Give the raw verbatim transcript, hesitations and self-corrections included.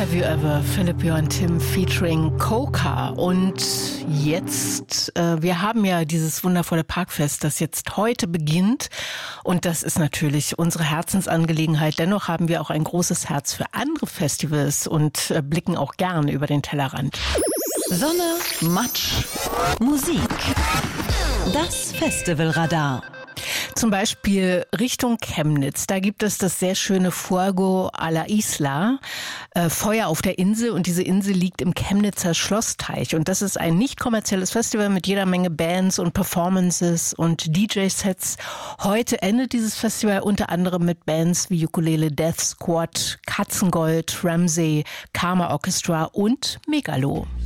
Have You Ever, Philipp Johann Timm featuring Coca. Und jetzt, äh, wir haben ja dieses wundervolle Parkfest, das jetzt heute beginnt. Und das ist natürlich unsere Herzensangelegenheit. Dennoch haben wir auch ein großes Herz für andere Festivals und äh, blicken auch gern über den Tellerrand. Sonne, Matsch, Musik. Das Festivalradar. Zum Beispiel Richtung Chemnitz. Da gibt es das sehr schöne Fuego a la Isla, äh, Feuer auf der Insel. Und diese Insel liegt im Chemnitzer Schlossteich. Und das ist ein nicht kommerzielles Festival mit jeder Menge Bands und Performances und D J-Sets. Heute endet dieses Festival unter anderem mit Bands wie Ukulele Death Squad, Katzengold, Ramsey, Karma Orchestra und Megalo.